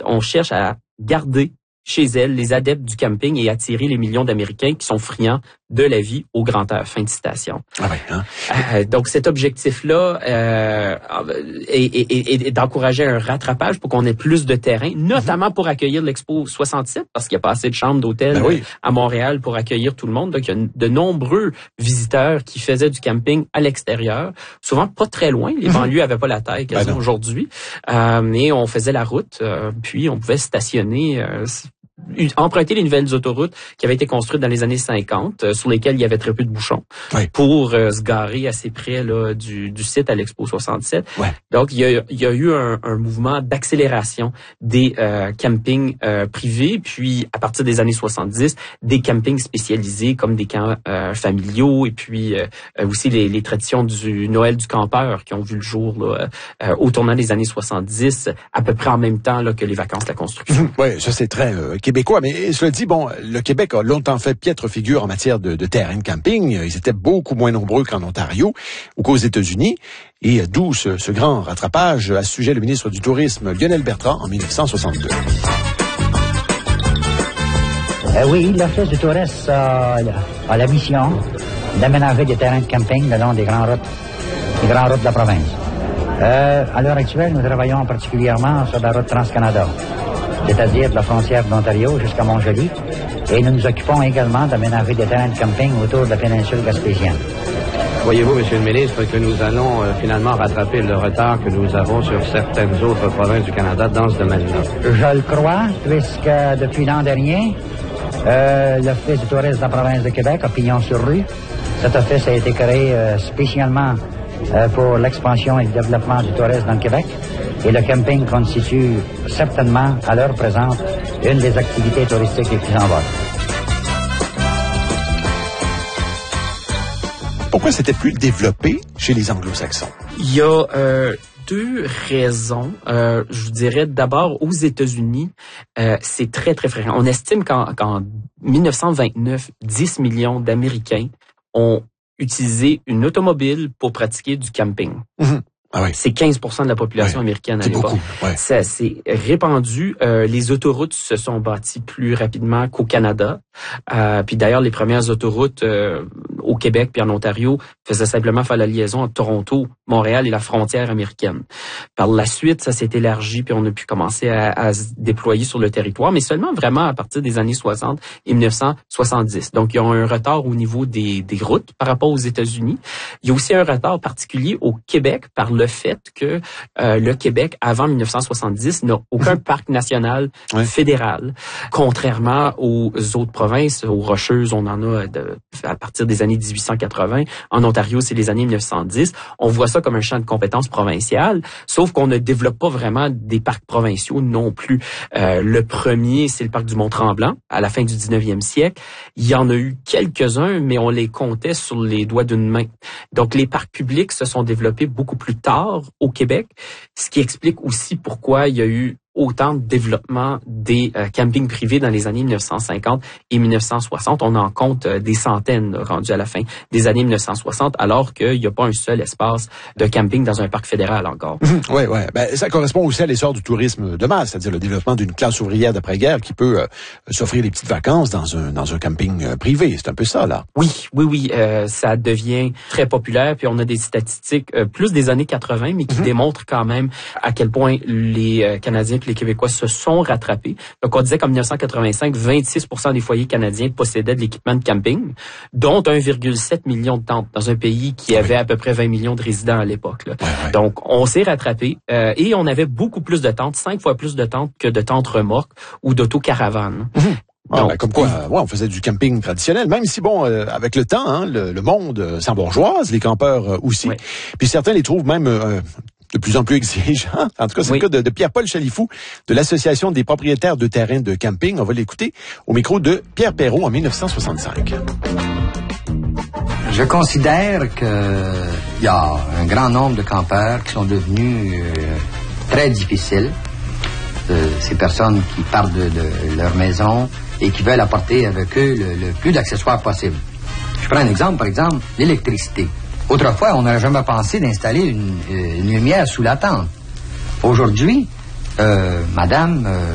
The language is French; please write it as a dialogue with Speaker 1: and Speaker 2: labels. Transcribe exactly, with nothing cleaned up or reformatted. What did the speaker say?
Speaker 1: on cherche à garder chez elle les adeptes du camping et attirer les millions d'Américains qui sont friands de la vie au grand air. Fin de citation.
Speaker 2: Ah ouais, hein?
Speaker 1: euh, donc cet objectif-là euh, est, est, est, est d'encourager un rattrapage pour qu'on ait plus de terrain, notamment pour accueillir l'Expo soixante-sept, parce qu'il n'y a pas assez de chambres d'hôtel
Speaker 2: ben oui.
Speaker 1: à Montréal pour accueillir tout le monde. Donc il y a de nombreux visiteurs qui faisaient du camping à l'extérieur, souvent pas très loin. Les banlieues n'avaient pas la taille qu'elles
Speaker 2: ben
Speaker 1: ont aujourd'hui. Euh, mais on faisait la route, euh, puis on pouvait stationner... Euh, emprunter les nouvelles autoroutes qui avaient été construites dans les années cinquante, euh, sur lesquelles il y avait très peu de bouchons,
Speaker 2: oui.
Speaker 1: pour euh, se garer assez près là, du, du site à l'Expo soixante-sept.
Speaker 2: Ouais.
Speaker 1: Donc, il y a, il y a eu un, un mouvement d'accélération des euh, campings euh, privés, puis à partir des années soixante-dix, des campings spécialisés comme des camps euh, familiaux, et puis euh, aussi les, les traditions du Noël du campeur qui ont vu le jour là, euh, au tournant des années soixante-dix, à peu près en même temps là, que les vacances de la construction.
Speaker 2: Oui, ça c'est très euh, québécois, mais cela dit, bon, le Québec a longtemps fait piètre figure en matière de, de terrain de camping. Ils étaient beaucoup moins nombreux qu'en Ontario ou qu'aux États-Unis. Et d'où ce, ce grand rattrapage à ce sujet le ministre du Tourisme, Lionel Bertrand, en mille neuf cent soixante-deux.
Speaker 3: Euh, oui, l'Office du tourisme a, a la mission d'aménager des terrains de camping le long des grandes routes, des grandes routes de la province. Euh, à l'heure actuelle, nous travaillons particulièrement sur la route Trans-Canada, c'est-à-dire de la frontière de l'Ontario jusqu'à Montjoly, et nous nous occupons également d'aménager des terrains de camping autour de la péninsule gaspésienne.
Speaker 4: Voyez-vous, Monsieur le ministre, que nous allons euh, finalement rattraper le retard que nous avons sur certaines autres provinces du Canada dans ce domaine-là?
Speaker 3: Je le crois, puisque depuis l'an dernier, euh, l'Office du tourisme de la province de Québec a pignon sur rue. Cet office a été créé euh, spécialement euh, pour l'expansion et le développement du tourisme dans le Québec. Et le camping constitue certainement, à l'heure présente, une des activités touristiques les plus en vogue.
Speaker 2: Pourquoi c'était plus développé chez les Anglo-Saxons?
Speaker 1: Il y a euh, deux raisons. Euh, je vous dirais d'abord, aux États-Unis, euh, c'est très, très fréquent. On estime qu'en, qu'en mille neuf cent vingt-neuf, dix millions d'Américains ont utilisé une automobile pour pratiquer du camping.
Speaker 2: Mmh. Ah oui.
Speaker 1: C'est quinze pour cent de la population
Speaker 2: oui.
Speaker 1: américaine à
Speaker 2: c'est
Speaker 1: l'époque.
Speaker 2: Beaucoup. Ouais.
Speaker 1: Ça s'est répandu. Euh, les autoroutes se sont bâties plus rapidement qu'au Canada. Euh, puis d'ailleurs, les premières autoroutes euh, au Québec puis en Ontario faisaient simplement faire la liaison entre Toronto, Montréal et la frontière américaine. Par la suite, ça s'est élargi puis on a pu commencer à, à se déployer sur le territoire, mais seulement vraiment à partir des années soixante et mille neuf cent soixante-dix. Donc, il y a un retard au niveau des, des routes par rapport aux États-Unis. Il y a aussi un retard particulier au Québec par le fait que euh, le Québec, avant mille neuf cent soixante-dix, n'a aucun parc national
Speaker 2: ouais.
Speaker 1: fédéral, contrairement aux autres provinces. Aux Rocheuses, on en a de, à partir des années dix-huit cent quatre-vingts. En Ontario, c'est les années mille neuf cent dix. On voit ça comme un champ de compétences provincial, sauf qu'on ne développe pas vraiment des parcs provinciaux non plus. Euh, le premier, c'est le parc du Mont-Tremblant, à la fin du dix-neuvième siècle. Il y en a eu quelques-uns, mais on les comptait sur les doigts d'une main. Donc, les parcs publics se sont développés beaucoup plus tard au Québec, ce qui explique aussi pourquoi il y a eu autant de développement des euh, campings privés dans les années mille neuf cent cinquante et mille neuf cent soixante. On en compte euh, des centaines là, rendus à la fin des années mille neuf cent soixante, alors qu'il n'y a pas un seul espace de camping dans un parc fédéral encore.
Speaker 2: Mmh, ouais, ouais. Ben, ça correspond aussi à l'essor du tourisme de masse, c'est-à-dire le développement d'une classe ouvrière d'après-guerre qui peut euh, s'offrir des petites vacances dans un dans un camping euh, privé. C'est un peu ça, là.
Speaker 1: Oui, oui, oui. Euh, ça devient très populaire. Puis on a des statistiques euh, plus des années quatre-vingts, mais qui mmh. démontrent quand même à quel point les euh, Canadiens et les Québécois se sont rattrapés. Donc, on disait qu'en mille neuf cent quatre-vingt-cinq, vingt-six pour cent des foyers canadiens possédaient de l'équipement de camping, dont un virgule sept million de tentes dans un pays qui avait oui. à peu près vingt millions de résidents à l'époque. Là.
Speaker 2: Ouais, ouais.
Speaker 1: Donc, on s'est rattrapé euh, et on avait beaucoup plus de tentes, cinq fois plus de tentes que de tentes remorques ou d'autocaravanes.
Speaker 2: Mmh. Ah,
Speaker 1: Donc,
Speaker 2: ben, comme quoi, euh, ouais, on faisait du camping traditionnel, même si, bon, euh, avec le temps, hein, le, le monde euh, s'embourgeoise, les campeurs euh, aussi.
Speaker 1: Oui.
Speaker 2: Puis certains les trouvent même... Euh, de plus en plus exigeant. En tout cas, c'est oui. le cas de, de Pierre-Paul Chalifou de l'Association des propriétaires de terrains de camping. On va l'écouter au micro de Pierre Perrault en mille neuf cent soixante-cinq.
Speaker 5: Je considère qu'il y a un grand nombre de campeurs qui sont devenus euh, très difficiles. Euh, ces personnes qui partent de, de leur maison et qui veulent apporter avec eux le, le plus d'accessoires possible. Je prends un exemple, par exemple, l'électricité. Autrefois, on n'aurait jamais pensé d'installer une, une lumière sous la tente. Aujourd'hui, euh, madame... Euh,